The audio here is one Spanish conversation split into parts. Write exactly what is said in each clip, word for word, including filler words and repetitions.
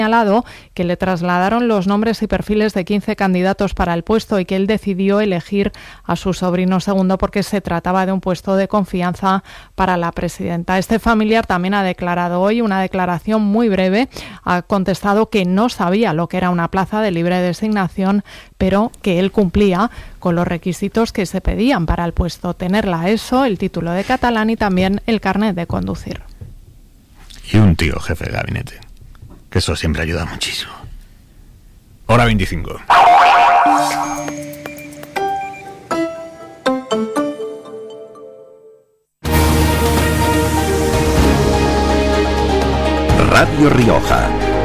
señalado que le trasladaron los nombres y perfiles de quince candidatos para el puesto y que él decidió elegir a su sobrino segundo porque se trataba de un puesto de confianza para la presidenta. Este familiar también ha declarado hoy una declaración muy breve. Ha contestado que no sabía lo que era una plaza de libre designación, pero que él cumplía con los requisitos que se pedían para el puesto: tener la ESO, el título de catalán y también el carnet de conducir. Y un tío jefe de gabinete, que eso siempre ayuda muchísimo. Hora veinticinco. Radio Rioja.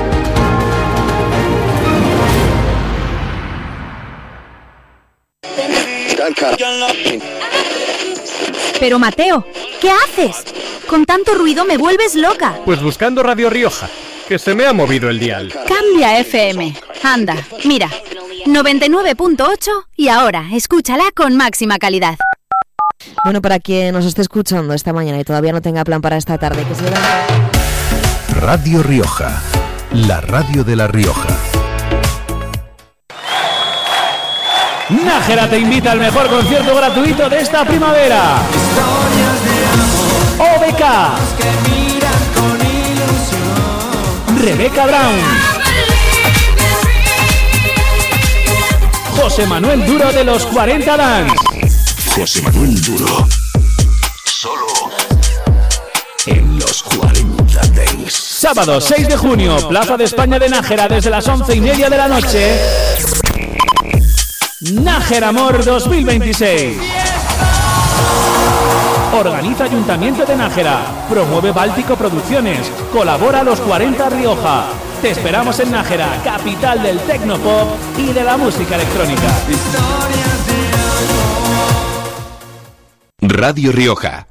Pero Mateo, ¿qué haces? Con tanto ruido me vuelves loca. Pues buscando Radio Rioja, que se me ha movido el dial. Cambia F M. Anda, mira, noventa y nueve punto ocho y ahora escúchala con máxima calidad. Bueno, para quien nos esté escuchando esta mañana y todavía no tenga plan para esta tarde, que se lo... Radio Rioja, la radio de La Rioja. Nájera te invita al mejor concierto gratuito de esta primavera. O B K, Rebeca Brown, José Manuel Duro de los cuarenta Dance. José Manuel Duro, solo en los cuarenta Dance. Sábado seis de junio, Plaza de España de Nájera, desde las once y media de la noche. Nájera Amor dos mil veintiséis. Organiza Ayuntamiento de Nájera. Promueve Báltico Producciones. Colabora Los cuarenta Rioja. Te esperamos en Nájera, capital del tecnopop y de la música electrónica. Radio Rioja.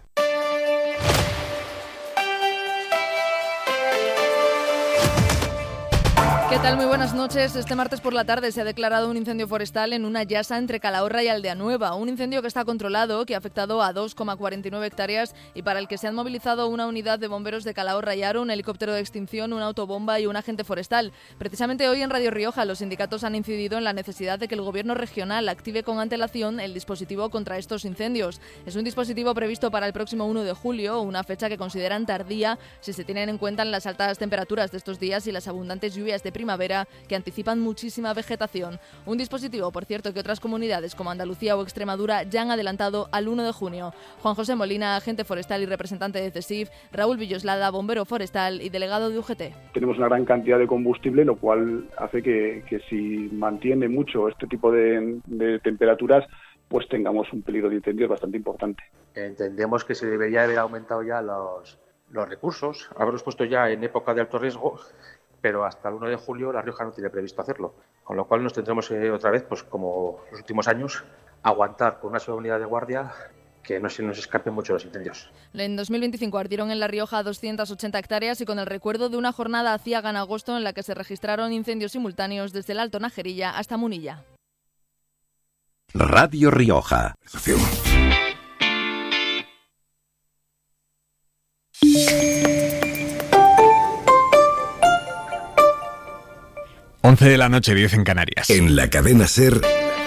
¿Qué tal? Muy buenas noches. Este martes por la tarde se ha declarado un incendio forestal en una yasa entre Calahorra y Aldea Nueva. Un incendio que está controlado, que ha afectado a dos coma cuarenta y nueve hectáreas y para el que se han movilizado una unidad de bomberos de Calahorra y Haro, un helicóptero de extinción, una autobomba y un agente forestal. Precisamente hoy en Radio Rioja los sindicatos han incidido en la necesidad de que el gobierno regional active con antelación el dispositivo contra estos incendios. Es un dispositivo previsto para el próximo uno de julio, una fecha que consideran tardía si se tienen en cuenta las altas temperaturas de estos días y las abundantes lluvias de primavera que anticipan muchísima vegetación. Un dispositivo, por cierto, que otras comunidades como Andalucía o Extremadura ya han adelantado al uno de junio. Juan José Molina, agente forestal y representante de CESIF, Raúl Villoslada, bombero forestal y delegado de U G T. Tenemos una gran cantidad de combustible, lo cual hace que, que si mantiene mucho este tipo de, de temperaturas, pues tengamos un peligro de incendios bastante importante. Entendemos que se debería haber aumentado ya los, los recursos, haberlos puesto ya en época de alto riesgo, pero hasta el uno de julio La Rioja no tiene previsto hacerlo, con lo cual nos tendremos eh, otra vez, pues como los últimos años, aguantar con una sola unidad de guardia que no se nos escapen mucho los incendios. En dos mil veinticinco ardieron en La Rioja doscientas ochenta hectáreas y con el recuerdo de una jornada aciaga en agosto en la que se registraron incendios simultáneos desde el Alto Najerilla hasta Munilla. Radio Rioja. once de la noche, diez en Canarias. En la cadena SER,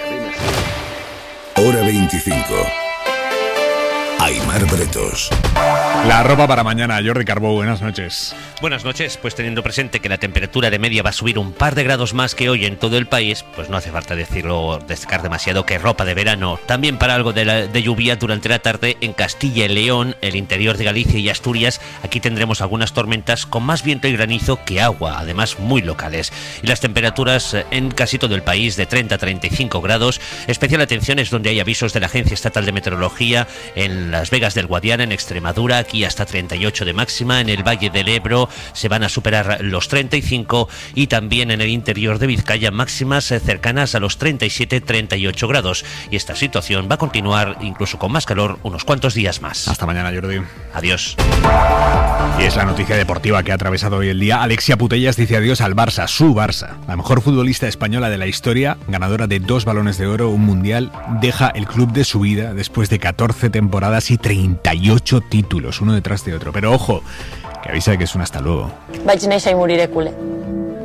hora veinticinco. Aimar Bretos. La ropa para mañana, Jordi Carbó, buenas noches. Buenas noches, pues teniendo presente que la temperatura de media va a subir un par de grados más que hoy en todo el país, pues no hace falta decirlo, destacar demasiado que ropa de verano. También para algo de, la, de lluvia durante la tarde en Castilla y León, el interior de Galicia y Asturias. Aquí tendremos algunas tormentas con más viento y granizo que agua, además muy locales. Y las temperaturas en casi todo el país de treinta a treinta y cinco grados. Especial atención es donde hay avisos de la Agencia Estatal de Meteorología, en Las Vegas del Guadiana, en Extremadura, aquí hasta treinta y ocho de máxima, en el Valle del Ebro se van a superar los treinta y cinco y también en el interior de Vizcaya máximas cercanas a los treinta y siete a treinta y ocho grados. Y esta situación va a continuar incluso con más calor unos cuantos días más. Hasta mañana, Jordi. Adiós. Y es la noticia deportiva que ha atravesado hoy el día. Alexia Putellas dice adiós al Barça, su Barça. La mejor futbolista española de la historia, ganadora de dos balones de oro, un mundial, deja el club de su vida después de catorce temporadas y treinta y ocho títulos, uno detrás de otro. Pero ojo, que avisa que es un hasta luego. Vaig néixer i moriré culer.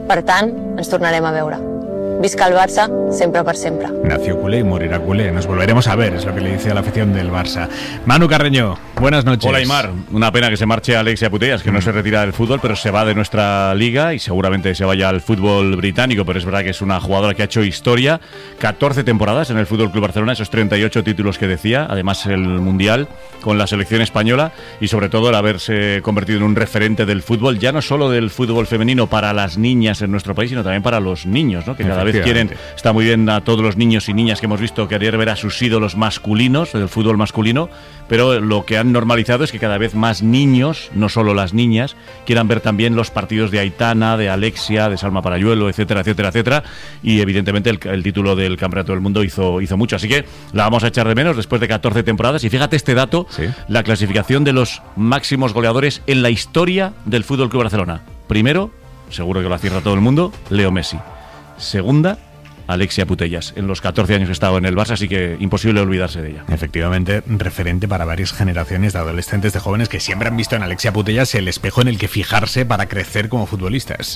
Per tant, ens tornarem a veure. Visca el Barça, siempre per siempre. Nació culé y morirá culé. Nos volveremos a ver, es lo que le dice a la afición del Barça. Manu Carreño, buenas noches. Hola, Aimar. Una pena que se marche Alexia Putellas, que mm. no se retira del fútbol, pero se va de nuestra liga y seguramente se vaya al fútbol británico, pero es verdad que es una jugadora que ha hecho historia. catorce temporadas en el Fútbol Club Barcelona, esos treinta y ocho títulos que decía, además el Mundial con la selección española y sobre todo el haberse convertido en un referente del fútbol, ya no solo del fútbol femenino para las niñas en nuestro país, sino también para los niños, ¿no? Que cada vez quieren, está muy bien a todos los niños y niñas que hemos visto querer ver a sus ídolos masculinos, del fútbol masculino, pero lo que han normalizado es que cada vez más niños, no solo las niñas, quieran ver también los partidos de Aitana, de Alexia, de Salma Parayuelo, etcétera, etcétera, etcétera, y evidentemente el, el título del Campeonato del Mundo hizo, hizo mucho, así que la vamos a echar de menos después de catorce temporadas. Y fíjate este dato, ¿sí? La clasificación de los máximos goleadores en la historia del Fútbol Club Barcelona. Primero, seguro que lo acierta todo el mundo, Leo Messi. Segunda, Alexia Putellas, en los catorce años que ha estado en el Barça, así que imposible olvidarse de ella. Efectivamente, referente para varias generaciones de adolescentes, de jóvenes que siempre han visto en Alexia Putellas el espejo en el que fijarse para crecer como futbolistas.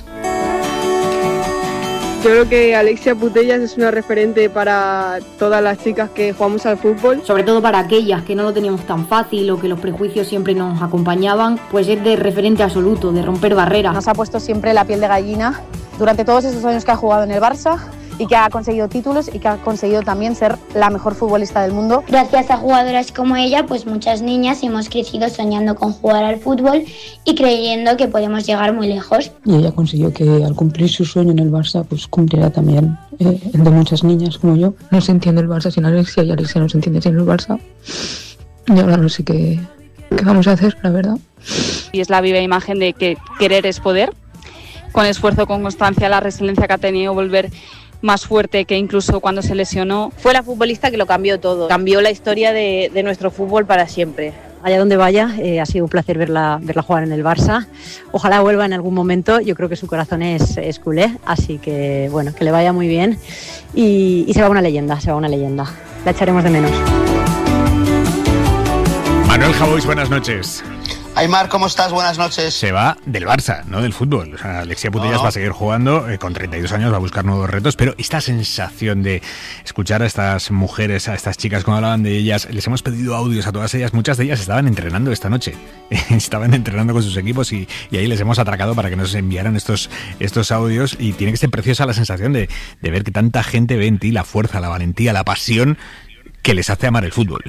Yo creo que Alexia Putellas es una referente para todas las chicas que jugamos al fútbol. Sobre todo para aquellas que no lo teníamos tan fácil o que los prejuicios siempre nos acompañaban, pues es de referente absoluto, de romper barreras. Nos ha puesto siempre la piel de gallina durante todos esos años que ha jugado en el Barça y que ha conseguido títulos y que ha conseguido también ser la mejor futbolista del mundo. Gracias a jugadoras como ella, pues muchas niñas hemos crecido soñando con jugar al fútbol y creyendo que podemos llegar muy lejos. Y ella consiguió que al cumplir su sueño en el Barça, pues cumpliera también eh, el de muchas niñas como yo. No se entiende el Barça sin Alexia y Alexia no se entiende sin el Barça. Y ahora no sé qué, qué vamos a hacer, la verdad. Y es la viva imagen de que querer es poder. Con esfuerzo, con constancia, la resiliencia que ha tenido, volver más fuerte que incluso cuando se lesionó. Fue la futbolista que lo cambió todo, cambió la historia de, de nuestro fútbol para siempre. Allá donde vaya, eh, ha sido un placer verla, verla jugar en el Barça. Ojalá vuelva en algún momento, yo creo que su corazón es, es culé, así que bueno, que le vaya muy bien y, y se va una leyenda, se va una leyenda. La echaremos de menos. Manuel Javois, buenas noches. Aimar, ¿cómo estás? Buenas noches. Se va del Barça, no del fútbol. O sea, Alexia Putellas no, no. va a seguir jugando, eh, con treinta y dos años va a buscar nuevos retos, pero esta sensación de escuchar a estas mujeres, a estas chicas cuando hablaban de ellas, les hemos pedido audios a todas ellas, muchas de ellas estaban entrenando esta noche, estaban entrenando con sus equipos y, y ahí les hemos atracado para que nos enviaran estos, estos audios y tiene que ser preciosa la sensación de, de ver que tanta gente ve en ti la fuerza, la valentía, la pasión que les hace amar el fútbol.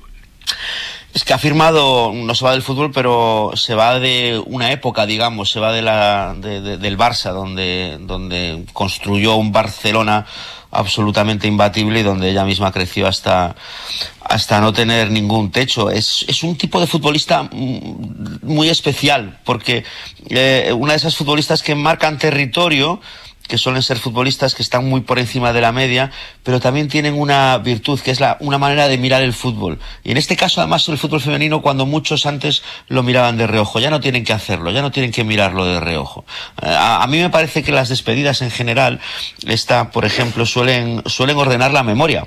Es que ha firmado, no se va del fútbol, pero se va de una época, digamos, se va de la de, de, del Barça, donde, donde construyó un Barcelona absolutamente imbatible y donde ella misma creció hasta, hasta no tener ningún techo. Es, es un tipo de futbolista muy especial, porque eh, una de esas futbolistas que marcan territorio, que suelen ser futbolistas que están muy por encima de la media, pero también tienen una virtud, que es la, una manera de mirar el fútbol. Y en este caso, además, el fútbol femenino, cuando muchos antes lo miraban de reojo, ya no tienen que hacerlo, ya no tienen que mirarlo de reojo. A, a mí me parece que las despedidas en general, esta, por ejemplo, suelen, suelen ordenar la memoria.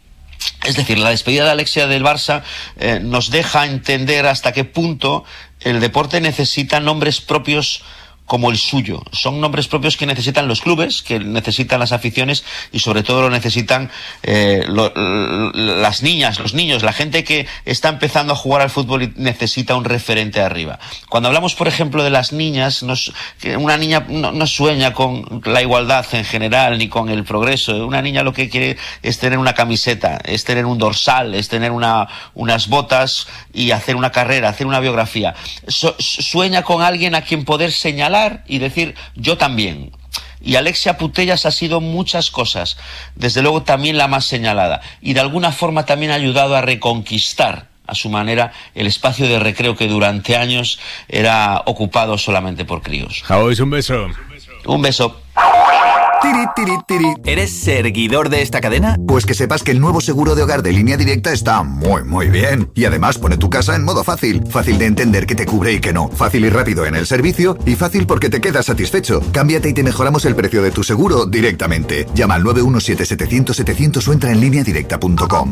Es decir, la despedida de Alexia del Barça eh, nos deja entender hasta qué punto el deporte necesita nombres propios como el suyo. Son nombres propios que necesitan los clubes, que necesitan las aficiones y sobre todo lo necesitan eh, lo, las niñas, los niños, la gente que está empezando a jugar al fútbol y necesita un referente arriba. Cuando hablamos, por ejemplo, de las niñas, nos, una niña no, no sueña con la igualdad en general ni con el progreso. Una niña lo que quiere es tener una camiseta, es tener un dorsal, es tener una, unas botas y hacer una carrera, hacer una biografía. So, sueña con alguien a quien poder señalar y decir, yo también. Y Alexia Putellas ha sido muchas cosas, desde luego también la más señalada, y de alguna forma también ha ayudado a reconquistar a su manera el espacio de recreo que durante años era ocupado solamente por críos. Javois, un beso. Un beso. Tiri, tiri, tiri. ¿Eres seguidor de esta cadena? Pues que sepas que el nuevo seguro de hogar de Línea Directa está muy, muy bien. Y además pone tu casa en modo fácil. Fácil de entender qué te cubre y qué no. Fácil y rápido en el servicio. Y fácil porque te quedas satisfecho. Cámbiate y te mejoramos el precio de tu seguro directamente. Llama al nueve uno siete, setecientos, setecientos o entra en línea directa punto com.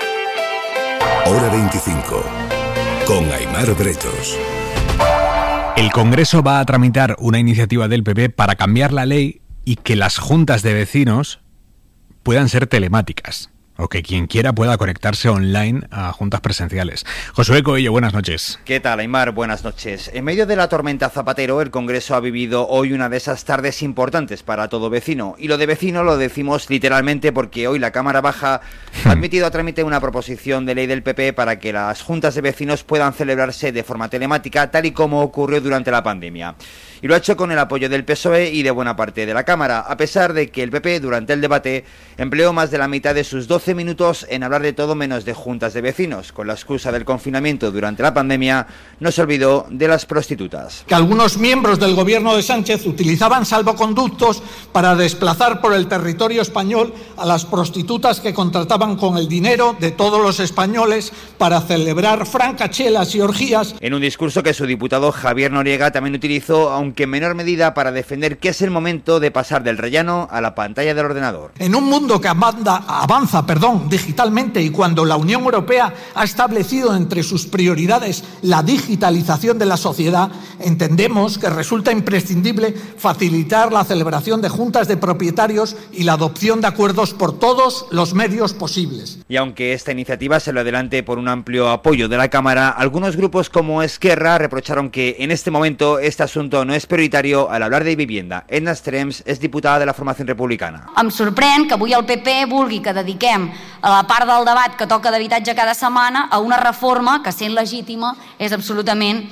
Hora veinticinco. Con Aimar Bretos. El Congreso va a tramitar una iniciativa del P P para cambiar la ley y que las juntas de vecinos puedan ser telemáticas, o que quien quiera pueda conectarse online a juntas presenciales. Josué Coello, buenas noches. ¿Qué tal, Aymar? Buenas noches. En medio de la tormenta Zapatero, el Congreso ha vivido hoy una de esas tardes importantes para todo vecino. Y lo de vecino lo decimos literalmente porque hoy la Cámara Baja ha admitido a trámite una proposición de ley del P P para que las juntas de vecinos puedan celebrarse de forma telemática, tal y como ocurrió durante la pandemia. Y lo ha hecho con el apoyo del P S O E y de buena parte de la Cámara, a pesar de que el P P, durante el debate, empleó más de la mitad de sus doce minutos en hablar de todo menos de juntas de vecinos. Con la excusa del confinamiento durante la pandemia, no se olvidó de las prostitutas. Que algunos miembros del gobierno de Sánchez utilizaban salvoconductos para desplazar por el territorio español a las prostitutas que contrataban con el dinero de todos los españoles para celebrar francachelas y orgías. En un discurso que su diputado Javier Noriega también utilizó, aunque en menor medida, para defender que es el momento de pasar del rellano a la pantalla del ordenador. En un mundo que avanza, avanza perdón, digitalmente y cuando la Unión Europea ha establecido entre sus prioridades la digitalización de la sociedad, entendemos que resulta imprescindible facilitar la celebración de juntas de propietarios y la adopción de acuerdos por todos los medios posibles. Y aunque esta iniciativa se lo adelante por un amplio apoyo de la Cámara, algunos grupos como Esquerra reprocharon que en este momento este asunto no es prioritario al hablar de vivienda. Edna Strems és diputada de la formación republicana. Em sorprèn que avui el P P vulgui que dediquem a la part del debat que toca d'habitatge cada setmana a una reforma que, sent legítima, és absolutament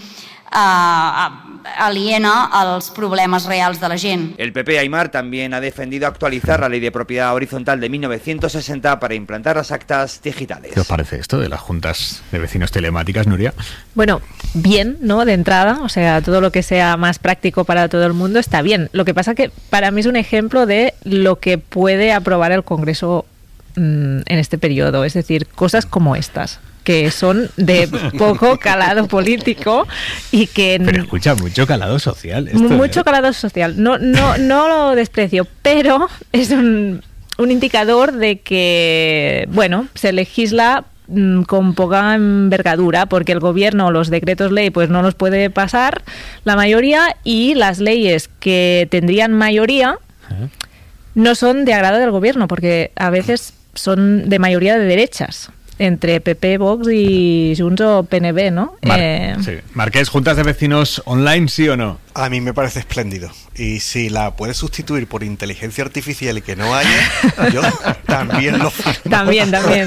Uh, aliena als problemes reals de la gent. El P P, Aymar, también ha defendido actualizar la Ley de Propiedad Horizontal de mil novecientos sesenta para implantar las actas digitales. ¿Qué os parece esto de las juntas de vecinos telemáticas, Nuria? Bueno, bien, ¿no? De entrada, o sea, todo lo que sea más práctico para todo el mundo está bien. Lo que pasa que para mí es un ejemplo de lo que puede aprobar el Congreso mmm, en este periodo, es decir, cosas como estas, que son de poco calado político y que... Pero escucha, mucho calado social. Esto, mucho ¿eh? calado social. No, no, no lo desprecio, pero es un, un indicador de que, bueno, se legisla mmm, con poca envergadura, porque el gobierno los decretos ley pues no los puede pasar la mayoría, y las leyes que tendrían mayoría ¿Eh? no son de agrado del gobierno, porque a veces son de mayoría de derechas, entre P P, Vox y Junts o P N V, ¿no? Mar eh... sí. Marqués, ¿juntas de vecinos online, sí o no? A mí me parece espléndido. Y si la puedes sustituir por inteligencia artificial y que no haya, yo también lo firmo. También, también.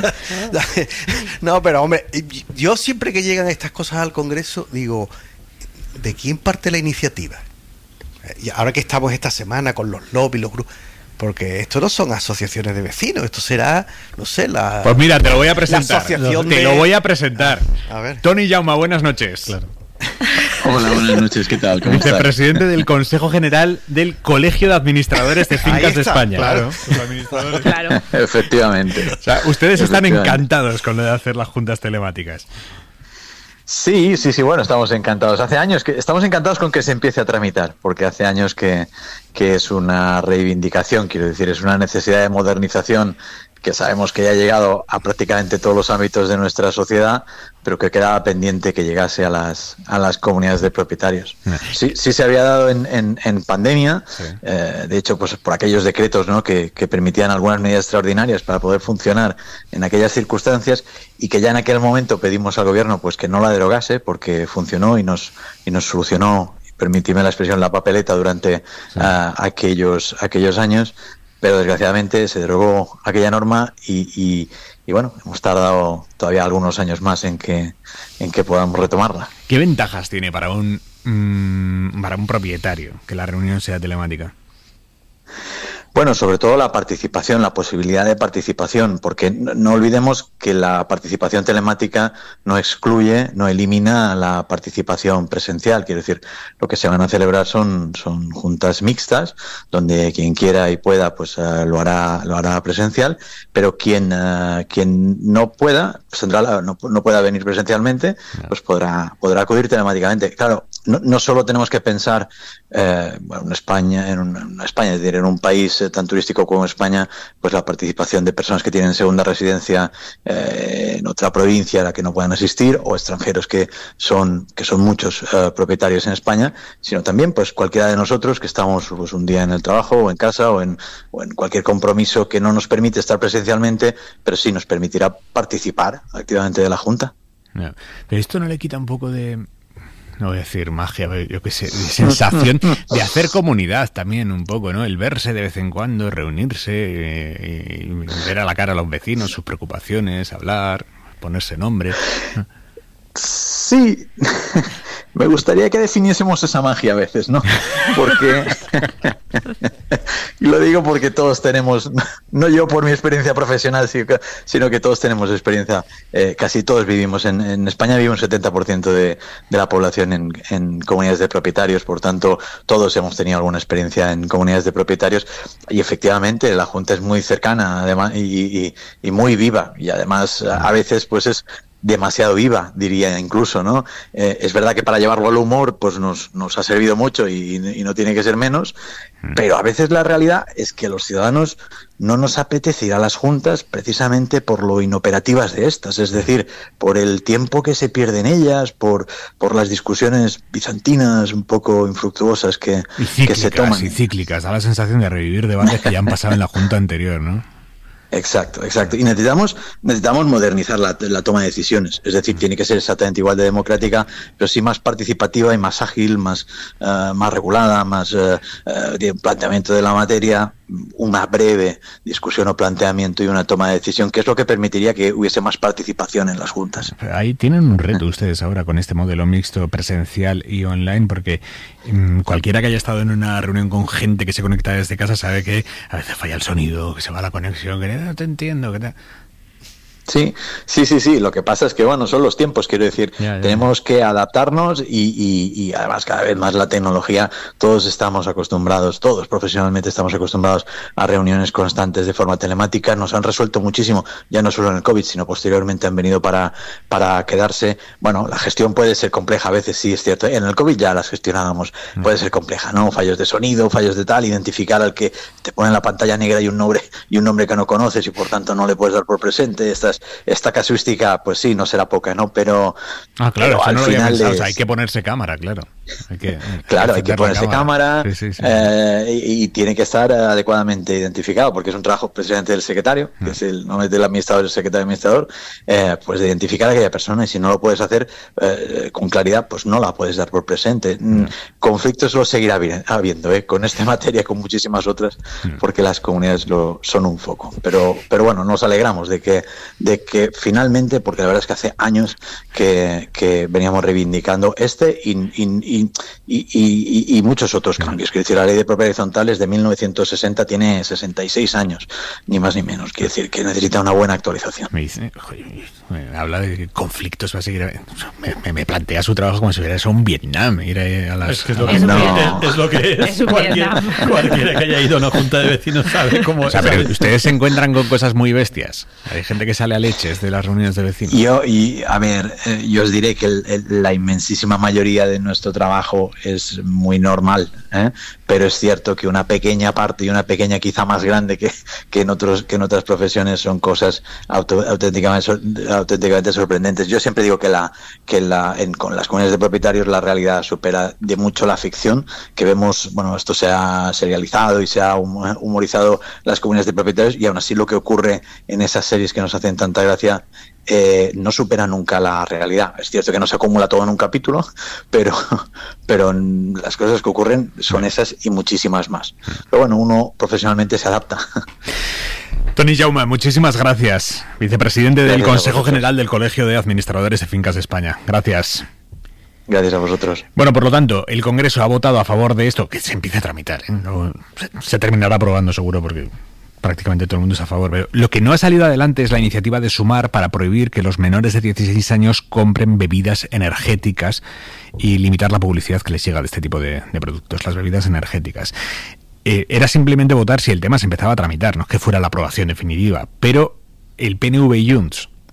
No, pero hombre, yo siempre que llegan estas cosas al Congreso, digo, ¿de quién parte la iniciativa? Y ahora que estamos esta semana con los lobbies, los grupos... Porque esto no son asociaciones de vecinos, esto será, no sé, la... Pues mira, te lo voy a presentar. Asociación te de... lo voy a presentar. A ver. Tony Jauma, buenas noches. Claro. Hola, buenas noches, ¿qué tal? ¿Cómo estás? Vicepresidente del Consejo General del Colegio de Administradores de Fincas de España. Claro, los administradores. Claro. Efectivamente. O sea, ustedes están Efectivamente. encantados con lo de hacer las juntas telemáticas. Sí, sí, sí, bueno, estamos encantados. Hace años que estamos encantados con que se empiece a tramitar, porque hace años que, que es una reivindicación, quiero decir, es una necesidad de modernización que sabemos que ya ha llegado a prácticamente todos los ámbitos de nuestra sociedad, pero que quedaba pendiente que llegase a las a las comunidades de propietarios. Sí, sí se había dado en, en, en pandemia, sí. eh, de hecho, pues por aquellos decretos, ¿no?, que, que permitían algunas medidas extraordinarias para poder funcionar en aquellas circunstancias, y que ya en aquel momento pedimos al gobierno pues que no la derogase, porque funcionó y nos y nos solucionó, permíteme la expresión, la papeleta durante sí. uh, aquellos aquellos años. Pero desgraciadamente se derogó aquella norma y, y, y bueno, hemos tardado todavía algunos años más en que en que podamos retomarla. ¿Qué ventajas tiene para un mmm, para un propietario que la reunión sea telemática? Bueno, sobre todo la participación, la posibilidad de participación, porque no, no olvidemos que la participación telemática no excluye, no elimina la participación presencial. Quiero decir, lo que se van a celebrar son, son juntas mixtas, donde quien quiera y pueda, pues uh, lo hará, lo hará presencial, pero quien, uh, quien no pueda, pues tendrá la, no, no pueda venir presencialmente, pues podrá, podrá acudir telemáticamente. Claro, no, no solo tenemos que pensar eh, bueno, en España, en una, en España, es decir, en un país eh, tan turístico como España, pues la participación de personas que tienen segunda residencia eh, en otra provincia a la que no puedan asistir, o extranjeros que son que son muchos eh, propietarios en España, sino también pues cualquiera de nosotros que estamos pues, un día en el trabajo o en casa o en, o en cualquier compromiso que no nos permite estar presencialmente, pero sí nos permitirá participar activamente de la Junta. No, pero esto no le quita un poco de, no voy a decir magia, yo qué sé, de sensación de hacer comunidad también un poco, ¿no? El verse de vez en cuando, reunirse eh, y ver a la cara a los vecinos, sus preocupaciones, hablar, ponerse nombre. Sí, me gustaría que definiésemos esa magia a veces, ¿no? Porque, y lo digo porque todos tenemos, no yo por mi experiencia profesional, sino que todos tenemos experiencia, eh, casi todos vivimos, en, en España vive un setenta por ciento de, de la población en, en comunidades de propietarios, por tanto, todos hemos tenido alguna experiencia en comunidades de propietarios, y efectivamente la Junta es muy cercana además y, y, y muy viva, y además a veces pues es demasiado viva, diría incluso, ¿no? Eh, es verdad que para llevarlo al humor pues nos, nos ha servido mucho y, y no tiene que ser menos, pero a veces la realidad es que a los ciudadanos no nos apetece ir a las juntas precisamente por lo inoperativas de estas, es decir, por el tiempo que se pierde en ellas, por, por las discusiones bizantinas un poco infructuosas que, que se toman. Y cíclicas, da la sensación de revivir debates que ya han pasado en la junta anterior, ¿no? Exacto, exacto. Y necesitamos necesitamos modernizar la, la toma de decisiones. Es decir, tiene que ser exactamente igual de democrática, pero sí más participativa y más ágil, más, uh, más regulada, más uh, uh, planteamiento de la materia, una breve discusión o planteamiento y una toma de decisión, que es lo que permitiría que hubiese más participación en las juntas. Ahí tienen un reto ustedes ahora con este modelo mixto presencial y online, porque um, cualquiera que haya estado en una reunión con gente que se conecta desde casa sabe que a veces falla el sonido, que se va la conexión, que no te entiendo, que te... Sí, sí, sí, sí. Lo que pasa es que, bueno, son los tiempos, quiero decir. Ya, ya. Tenemos que adaptarnos y, y, y además cada vez más la tecnología, todos estamos acostumbrados, todos profesionalmente estamos acostumbrados a reuniones constantes de forma telemática. Nos han resuelto muchísimo, ya no solo en el COVID, sino posteriormente han venido para, para quedarse. Bueno, la gestión puede ser compleja a veces, sí, es cierto. En el COVID ya las gestionábamos. Puede ser compleja, ¿no? Fallos de sonido, fallos de tal, identificar al que te pone en la pantalla negra y un nombre y un nombre que no conoces y por tanto no le puedes dar por presente. Estas Esta casuística, pues sí, no será poca, ¿no? Pero, ah, claro, pero al no final pensado, es... o sea, hay que ponerse cámara, claro. Hay que, claro, hay que ponerse cámara, cámara sí, sí, sí. Eh, y, y tiene que estar adecuadamente identificado, porque es un trabajo precisamente del secretario, que mm. es el nombre del administrador, el secretario administrador, eh, pues de identificar a aquella persona, y si no lo puedes hacer eh, con claridad, pues no la puedes dar por presente. Mm. Conflictos los seguirá habiendo, ¿eh? Con esta materia, con muchísimas otras, mm. porque las comunidades lo son un foco. Pero, pero bueno, nos alegramos de que, de que finalmente, porque la verdad es que hace años que, que veníamos reivindicando este y, y, y, y, y, y muchos otros cambios. Quiero decir, la ley de propiedad horizontal es de mil novecientos sesenta, tiene sesenta y seis años, ni más ni menos. Quiero decir que necesita una buena actualización. Me dice, me habla de conflictos, va a seguir, me, me, me plantea su trabajo como si hubiera eso un Vietnam, ir a las... Es, que es, lo, que no. es, es lo que es. es cualquiera, cualquiera que haya ido a una junta de vecinos sabe cómo... O sea, pero ustedes se encuentran con cosas muy bestias. Hay gente que sale a leches de las reuniones de vecinos. Yo, y a ver, eh, yo os diré que el, el, la inmensísima mayoría de nuestro trabajo es muy normal, ¿eh? Pero es cierto que una pequeña parte y una pequeña quizá más grande que, que, en, otros, que en otras profesiones son cosas auto, auténticamente, auténticamente sorprendentes. Yo siempre digo que, la, que la, en, con las comunidades de propietarios la realidad supera de mucho la ficción, que vemos, bueno, esto se ha serializado y se ha humorizado las comunidades de propietarios, y aún así lo que ocurre en esas series que nos hacen tanta gracia Eh, no supera nunca la realidad. Es cierto que no se acumula todo en un capítulo, pero, pero las cosas que ocurren son esas y muchísimas más. Pero bueno, uno profesionalmente se adapta. Toni Jaume, muchísimas gracias. Vicepresidente del gracias Consejo General del Colegio de Administradores de Fincas de España. Gracias. Gracias a vosotros. Bueno, por lo tanto, el Congreso ha votado a favor de esto, que se empiece a tramitar, ¿eh? No, se, se terminará aprobando seguro porque... prácticamente todo el mundo es a favor, pero lo que no ha salido adelante es la iniciativa de Sumar para prohibir que los menores de dieciséis años compren bebidas energéticas y limitar la publicidad que les llega de este tipo de, de productos, las bebidas energéticas. Eh, era simplemente votar si el tema se empezaba a tramitar, no es que fuera la aprobación definitiva, pero el P N V y Junts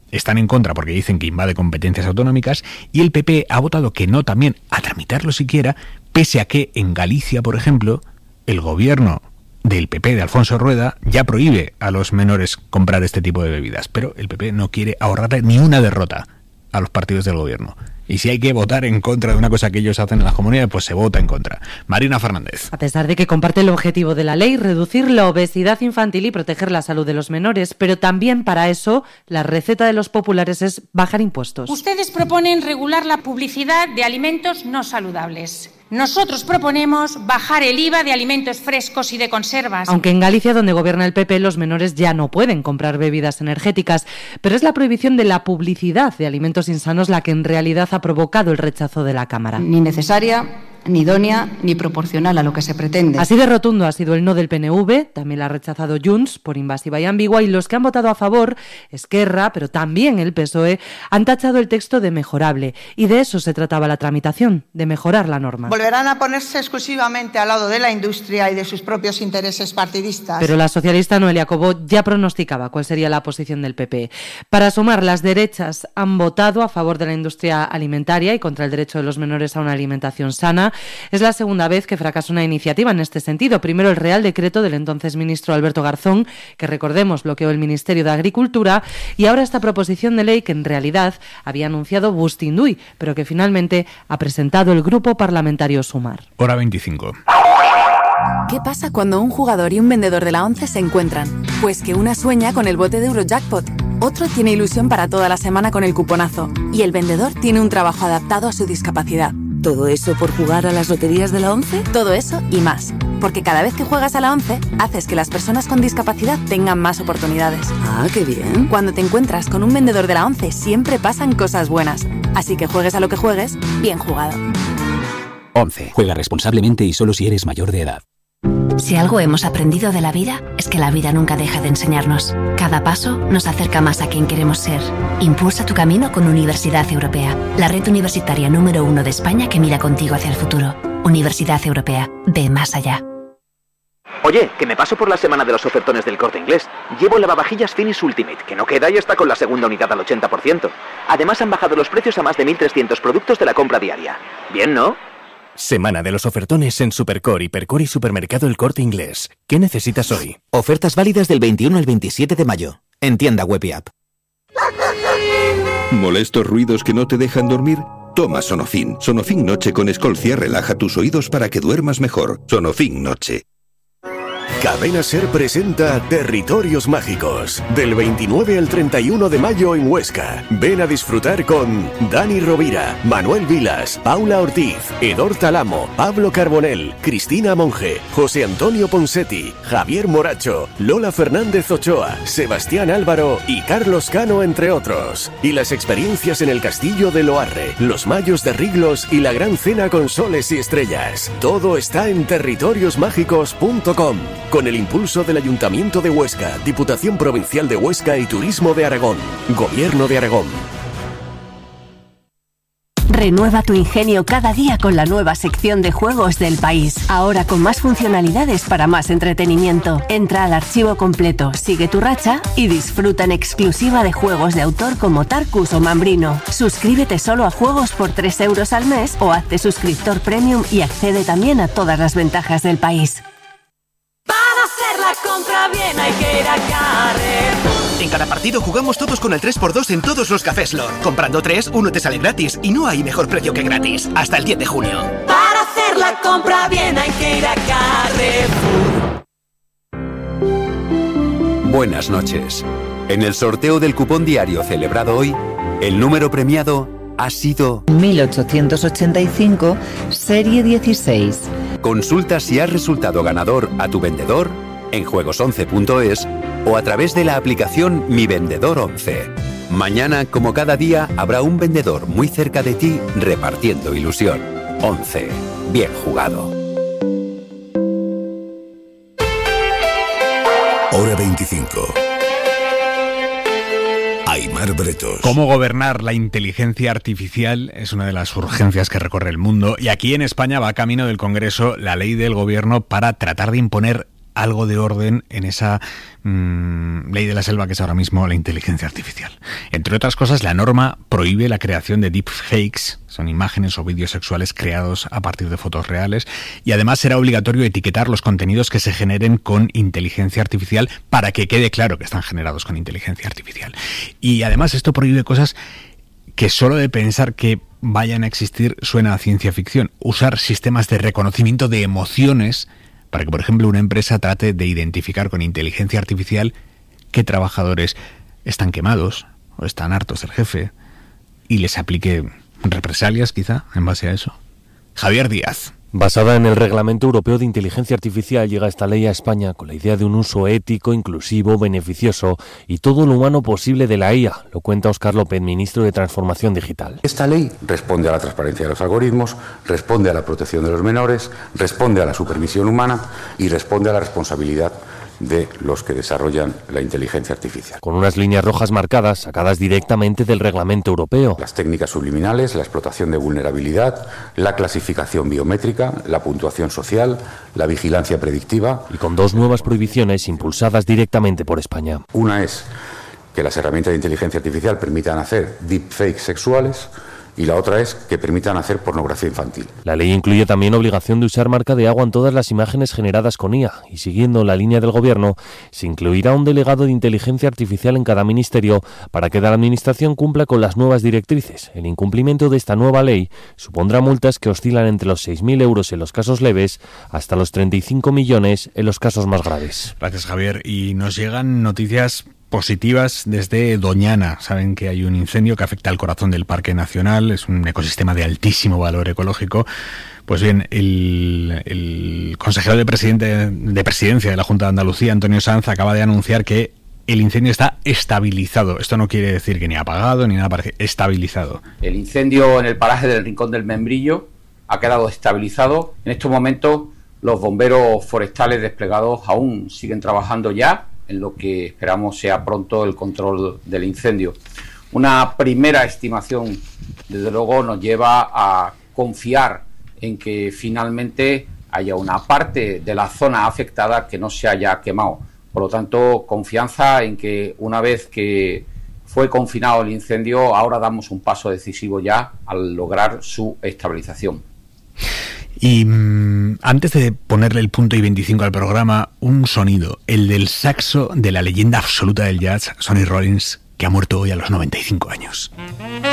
están en contra porque dicen que invade competencias autonómicas, y el P P ha votado que no también a tramitarlo siquiera, pese a que en Galicia, por ejemplo, el gobierno del P P de Alfonso Rueda ya prohíbe a los menores comprar este tipo de bebidas, pero el P P no quiere ahorrarle ni una derrota a los partidos del gobierno. Y si hay que votar en contra de una cosa que ellos hacen en las comunidades, pues se vota en contra. Marina Fernández. A pesar de que comparte el objetivo de la ley, reducir la obesidad infantil y proteger la salud de los menores, pero también para eso la receta de los populares es bajar impuestos. Ustedes proponen regular la publicidad de alimentos no saludables. Nosotros proponemos bajar el I V A de alimentos frescos y de conservas. Aunque en Galicia, donde gobierna el P P, los menores ya no pueden comprar bebidas energéticas, pero es la prohibición de la publicidad de alimentos insanos la que en realidad ha provocado el rechazo de la Cámara. Ni necesaria, ni idónea, ni proporcional a lo que se pretende. Así de rotundo ha sido el no del P N V, también la ha rechazado Junts por invasiva y ambigua, y los que han votado a favor, Esquerra, pero también el P S O E, han tachado el texto de mejorable, y de eso se trataba la tramitación, de mejorar la norma. Volverán a ponerse exclusivamente al lado de la industria y de sus propios intereses partidistas. Pero la socialista Noelia Cobo ya pronosticaba cuál sería la posición del P P. Para sumar, las derechas han votado a favor de la industria alimentaria y contra el derecho de los menores a una alimentación sana. Es la segunda vez que fracasa una iniciativa en este sentido. Primero el Real Decreto del entonces ministro Alberto Garzón, que recordemos bloqueó el Ministerio de Agricultura, y ahora esta proposición de ley que en realidad había anunciado Bustinduy, pero que finalmente ha presentado el Grupo Parlamentario Sumar. Hora veinticinco. ¿Qué pasa cuando un jugador y un vendedor de la ONCE se encuentran? Pues que una sueña con el bote de Eurojackpot, otro tiene ilusión para toda la semana con el cuponazo, y el vendedor tiene un trabajo adaptado a su discapacidad. ¿Todo eso por jugar a las loterías de la ONCE? Todo eso y más. Porque cada vez que juegas a la ONCE, haces que las personas con discapacidad tengan más oportunidades. Ah, qué bien. Cuando te encuentras con un vendedor de la ONCE, siempre pasan cosas buenas. Así que juegues a lo que juegues, bien jugado. ONCE. Juega responsablemente y solo si eres mayor de edad. Si algo hemos aprendido de la vida, es que la vida nunca deja de enseñarnos. Cada paso nos acerca más a quien queremos ser. Impulsa tu camino con Universidad Europea, la red universitaria número uno de España que mira contigo hacia el futuro. Universidad Europea, ve más allá. Oye, que me paso por la semana de los ofertones del Corte Inglés. Llevo el lavavajillas Finish Ultimate, que no queda y está con la segunda unidad al ochenta por ciento. Además han bajado los precios a más de mil trescientos productos de la compra diaria. Bien, ¿no? Semana de los ofertones en Supercore, Hipercore y Supermercado El Corte Inglés. ¿Qué necesitas hoy? Ofertas válidas del veintiuno al veintisiete de mayo. En tienda web y app. ¿Molestos ruidos que no te dejan dormir? Toma Sonofin. Sonofin Noche con Escolcia relaja tus oídos para que duermas mejor. Sonofin Noche. Cadena Ser presenta Territorios Mágicos, del veintinueve al treinta y uno de mayo en Huesca. Ven a disfrutar con Dani Rovira, Manuel Vilas, Paula Ortiz, Edor Talamo, Pablo Carbonell, Cristina Monge, José Antonio Ponsetti, Javier Moracho, Lola Fernández Ochoa, Sebastián Álvaro y Carlos Cano, entre otros. Y las experiencias en el Castillo de Loarre, los Mayos de Riglos y la Gran Cena con Soles y Estrellas. Todo está en territorios mágicos punto com. Con el impulso del Ayuntamiento de Huesca, Diputación Provincial de Huesca y Turismo de Aragón. Gobierno de Aragón. Renueva tu ingenio cada día con la nueva sección de juegos del país. Ahora con más funcionalidades para más entretenimiento. Entra al archivo completo, sigue tu racha y disfruta en exclusiva de juegos de autor como Tarkus o Mambrino. Suscríbete solo a juegos por tres euros al mes o hazte suscriptor premium y accede también a todas las ventajas del país. Para hacer la compra bien hay que ir a Carrefour. En cada partido jugamos todos con el tres por dos en todos los cafés Lord. Comprando tres, uno te sale gratis y no hay mejor precio que gratis. Hasta el diez de junio. Para hacer la compra bien hay que ir a Carrefour. Buenas noches. En el sorteo del cupón diario celebrado hoy, el número premiado ha sido mil ochocientos ochenta y cinco, serie dieciséis. Consulta si has resultado ganador a tu vendedor en juegos once punto es o a través de la aplicación Mi Vendedor once. Mañana, como cada día, habrá un vendedor muy cerca de ti repartiendo ilusión. once. Bien jugado. Hora veinticinco. Aimar Bretos. ¿Cómo gobernar la inteligencia artificial? Es una de las urgencias que recorre el mundo. Y aquí en España va camino del Congreso la ley del gobierno para tratar de imponer algo de orden en esa mmm, ley de la selva que es ahora mismo la inteligencia artificial. Entre otras cosas, la norma prohíbe la creación de deepfakes, son imágenes o vídeos sexuales creados a partir de fotos reales, y además será obligatorio etiquetar los contenidos que se generen con inteligencia artificial para que quede claro que están generados con inteligencia artificial. Y además esto prohíbe cosas que solo de pensar que vayan a existir suena a ciencia ficción. Usar sistemas de reconocimiento de emociones para que, por ejemplo, una empresa trate de identificar con inteligencia artificial qué trabajadores están quemados o están hartos del jefe y les aplique represalias, quizá, en base a eso. Javier Díaz. Basada en el Reglamento Europeo de Inteligencia Artificial, llega esta ley a España con la idea de un uso ético, inclusivo, beneficioso y todo lo humano posible de la I A, lo cuenta Óscar López, ministro de Transformación Digital. Esta ley responde a la transparencia de los algoritmos, responde a la protección de los menores, responde a la supervisión humana y responde a la responsabilidad de los que desarrollan la inteligencia artificial. Con unas líneas rojas marcadas, sacadas directamente del reglamento europeo. Las técnicas subliminales, la explotación de vulnerabilidad, la clasificación biométrica, la puntuación social, la vigilancia predictiva. Y con dos nuevas prohibiciones impulsadas directamente por España. Una es que las herramientas de inteligencia artificial permitan hacer deepfakes sexuales, y la otra es que permitan hacer pornografía infantil. La ley incluye también obligación de usar marca de agua en todas las imágenes generadas con I A y, siguiendo la línea del Gobierno, se incluirá un delegado de inteligencia artificial en cada ministerio para que la Administración cumpla con las nuevas directrices. El incumplimiento de esta nueva ley supondrá multas que oscilan entre los seis mil euros en los casos leves hasta los treinta y cinco millones en los casos más graves. Gracias, Javier. Y nos llegan noticias positivas desde Doñana. Saben que hay un incendio que afecta al corazón del Parque Nacional, es un ecosistema de altísimo valor ecológico. Pues bien, el, el consejero de, presidente, de presidencia de la Junta de Andalucía, Antonio Sanz, acaba de anunciar que el incendio está estabilizado. Esto no quiere decir que ni apagado ni nada parecido, estabilizado. El incendio en el paraje del Rincón del Membrillo ha quedado estabilizado. En estos momentos los bomberos forestales desplegados aún siguen trabajando ya en lo que esperamos sea pronto el control del incendio. Una primera estimación, desde luego, nos lleva a confiar en que finalmente haya una parte de la zona afectada que no se haya quemado. Por lo tanto, confianza en que una vez que fue confinado el incendio, ahora damos un paso decisivo ya al lograr su estabilización. Y mmm, antes de ponerle el punto y veinticinco al programa, un sonido, el del saxo de la leyenda absoluta del jazz, Sonny Rollins, que ha muerto hoy a los noventa y cinco años.